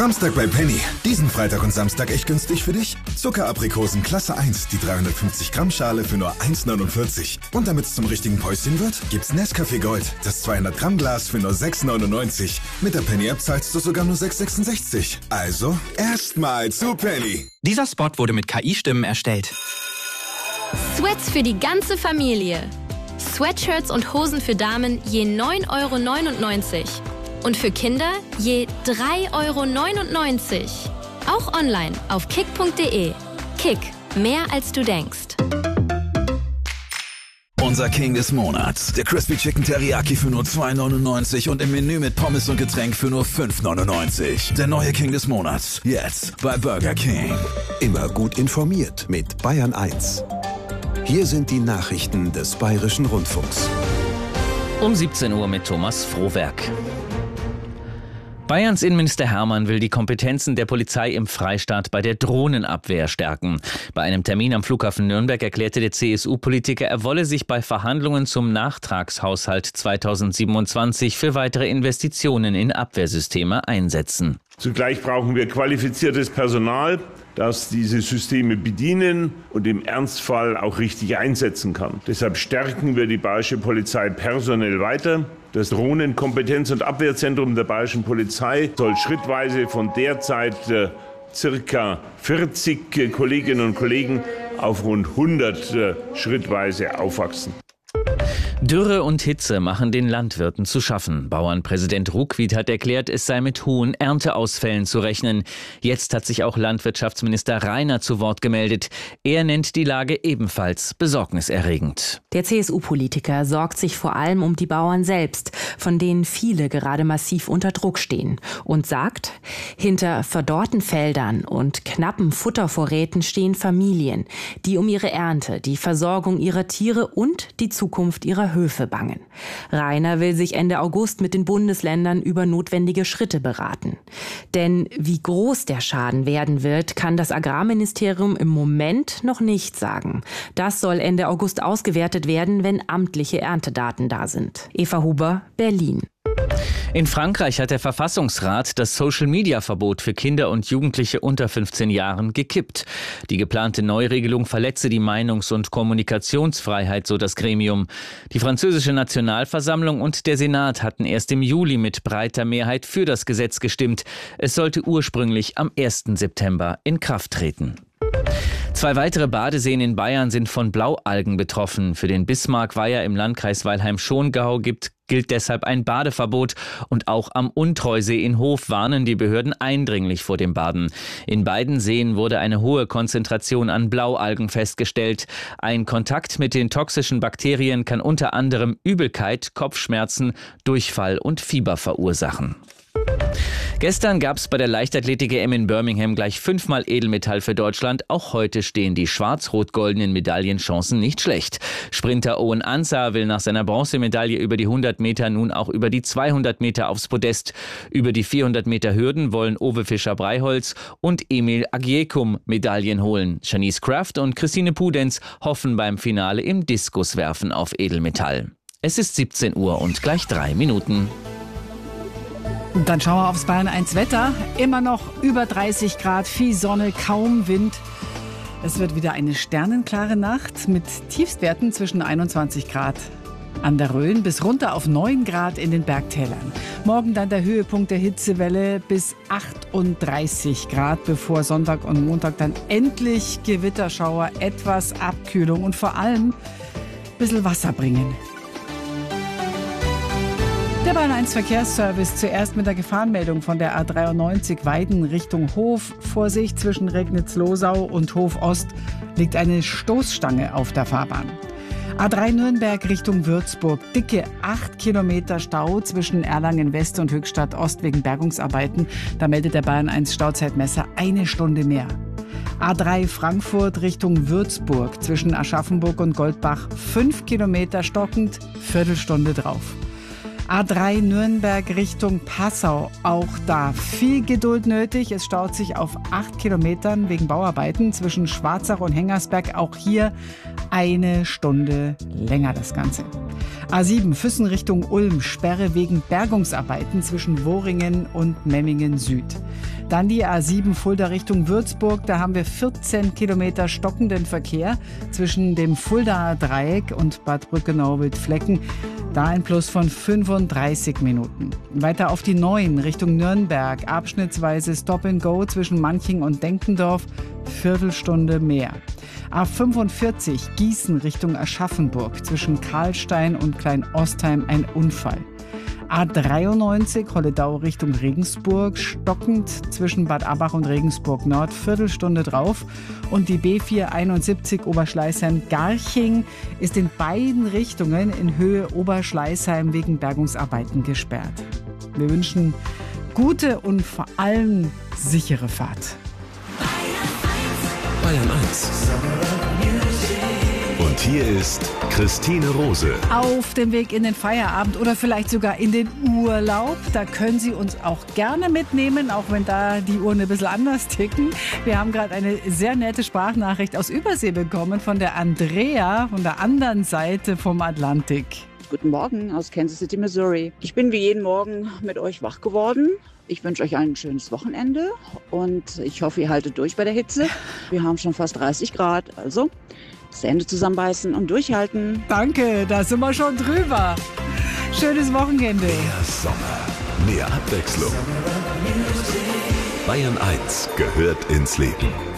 Samstag bei Penny. Diesen Freitag und Samstag echt günstig für dich? Zuckeraprikosen Klasse 1, die 350 Gramm Schale für nur 1,49. Und damit es zum richtigen Päuschen wird, gibt's Nescafé Gold, das 200 Gramm Glas für nur 6,99. Mit der Penny App zahlst du sogar nur 6,66. Also erstmal zu Penny. Dieser Spot wurde mit KI-Stimmen erstellt. Sweats für die ganze Familie. Sweatshirts und Hosen für Damen je 9,99 € und für Kinder je 3,99 €. Auch online auf kick.de. Kick, mehr als du denkst. Unser King des Monats, der Crispy Chicken Teriyaki für nur 2,99 und im Menü mit Pommes und Getränk für nur 5,99. Der neue King des Monats, jetzt bei Burger King. Immer gut informiert mit Bayern 1. Hier sind die Nachrichten des Bayerischen Rundfunks. Um 17 Uhr mit Thomas Frohwerk. Bayerns Innenminister Hermann will die Kompetenzen der Polizei im Freistaat bei der Drohnenabwehr stärken. Bei einem Termin am Flughafen Nürnberg erklärte der CSU-Politiker, er wolle sich bei Verhandlungen zum Nachtragshaushalt 2027 für weitere Investitionen in Abwehrsysteme einsetzen. Zugleich brauchen wir qualifiziertes Personal, das diese Systeme bedienen und im Ernstfall auch richtig einsetzen kann. Deshalb stärken wir die Bayerische Polizei personell weiter. Das Drohnenkompetenz- und Abwehrzentrum der Bayerischen Polizei soll schrittweise von derzeit circa 40 Kolleginnen und Kollegen auf rund 100 schrittweise aufwachsen. Dürre und Hitze machen den Landwirten zu schaffen. Bauernpräsident Ruckwied hat erklärt, es sei mit hohen Ernteausfällen zu rechnen. Jetzt hat sich auch Landwirtschaftsminister Rainer zu Wort gemeldet. Er nennt die Lage ebenfalls besorgniserregend. Der CSU-Politiker sorgt sich vor allem um die Bauern selbst, von denen viele gerade massiv unter Druck stehen. Und sagt, hinter verdorrten Feldern und knappen Futtervorräten stehen Familien, die um ihre Ernte, die Versorgung ihrer Tiere und die Zukunft ihrer Höfe bangen. Rainer will sich Ende August mit den Bundesländern über notwendige Schritte beraten. Denn wie groß der Schaden werden wird, kann das Agrarministerium im Moment noch nicht sagen. Das soll Ende August ausgewertet werden, wenn amtliche Erntedaten da sind. Eva Huber, Berlin. In Frankreich hat der Verfassungsrat das Social-Media-Verbot für Kinder und Jugendliche unter 15 Jahren gekippt. Die geplante Neuregelung verletze die Meinungs- und Kommunikationsfreiheit, so das Gremium. Die französische Nationalversammlung und der Senat hatten erst im Juli mit breiter Mehrheit für das Gesetz gestimmt. Es sollte ursprünglich am 1. September in Kraft treten. 2 weitere Badeseen in Bayern sind von Blaualgen betroffen. Für den Bismarckweiher im Landkreis Weilheim-Schongau gilt deshalb ein Badeverbot. Und auch am Untreusee in Hof warnen die Behörden eindringlich vor dem Baden. In beiden Seen wurde eine hohe Konzentration an Blaualgen festgestellt. Ein Kontakt mit den toxischen Bakterien kann unter anderem Übelkeit, Kopfschmerzen, Durchfall und Fieber verursachen. Gestern gab es bei der Leichtathletik-EM in Birmingham gleich 5-mal Edelmetall für Deutschland. Auch heute stehen die schwarz-rot-goldenen Medaillenchancen nicht schlecht. Sprinter Owen Ansah will nach seiner Bronzemedaille über die 100 Meter nun auch über die 200 Meter aufs Podest. Über die 400 Meter Hürden wollen Ove Fischer-Breiholz und Emil Agiekum Medaillen holen. Janice Kraft und Christine Pudenz hoffen beim Finale im Diskuswerfen auf Edelmetall. Es ist 17 Uhr und gleich 3 Minuten. Und dann schauen wir aufs Bayern 1 Wetter. Immer noch über 30 Grad, viel Sonne, kaum Wind. Es wird wieder eine sternenklare Nacht mit Tiefstwerten zwischen 21 Grad an der Rhön bis runter auf 9 Grad in den Bergtälern. Morgen dann der Höhepunkt der Hitzewelle bis 38 Grad, bevor Sonntag und Montag dann endlich Gewitterschauer, etwas Abkühlung und vor allem ein bisschen Wasser bringen. Der Bayern 1 Verkehrsservice zuerst mit der Gefahrenmeldung von der A93 Weiden Richtung Hof. Vorsicht, zwischen Regnitz-Losau und Hof Ost liegt eine Stoßstange auf der Fahrbahn. A3 Nürnberg Richtung Würzburg. Dicke 8 Kilometer Stau zwischen Erlangen West und Höchstadt Ost wegen Bergungsarbeiten. Da meldet der Bayern 1 Stauzeitmesser 1 Stunde mehr. A3 Frankfurt Richtung Würzburg zwischen Aschaffenburg und Goldbach 5 Kilometer stockend, Viertelstunde drauf. A3 Nürnberg Richtung Passau, auch da viel Geduld nötig. Es staut sich auf 8 Kilometern wegen Bauarbeiten zwischen Schwarzach und Hengersberg. Auch hier 1 Stunde länger das Ganze. A7 Füssen Richtung Ulm, Sperre wegen Bergungsarbeiten zwischen Worringen und Memmingen Süd. Dann die A7 Fulda Richtung Würzburg. Da haben wir 14 Kilometer stockenden Verkehr zwischen dem Fuldaer Dreieck und Bad Brückenau-Wildflecken. Da ein Plus von 35 Minuten. Weiter auf die 9 Richtung Nürnberg. Abschnittsweise Stop and Go zwischen Manching und Denkendorf. Viertelstunde mehr. A45 Gießen Richtung Aschaffenburg. Zwischen Karlstein und Kleinostheim ein Unfall. A93 Holledau Richtung Regensburg, stockend zwischen Bad Abbach und Regensburg Nord, Viertelstunde drauf. Und die B471 Oberschleißheim-Garching ist in beiden Richtungen in Höhe Oberschleißheim wegen Bergungsarbeiten gesperrt. Wir wünschen gute und vor allem sichere Fahrt. Bayern 1. Und hier ist Christine Rose. Auf dem Weg in den Feierabend oder vielleicht sogar in den Urlaub. Da können Sie uns auch gerne mitnehmen, auch wenn da die Uhren ein bisschen anders ticken. Wir haben gerade eine sehr nette Sprachnachricht aus Übersee bekommen von der Andrea von der anderen Seite vom Atlantik. Guten Morgen aus Kansas City, Missouri. Ich bin wie jeden Morgen mit euch wach geworden. Ich wünsche euch ein schönes Wochenende und ich hoffe, ihr haltet durch bei der Hitze. Wir haben schon fast 30 Grad, also Zähne zusammenbeißen und durchhalten. Danke, da sind wir schon drüber. Schönes Wochenende. Mehr Sommer, mehr Abwechslung. Bayern 1 gehört ins Leben.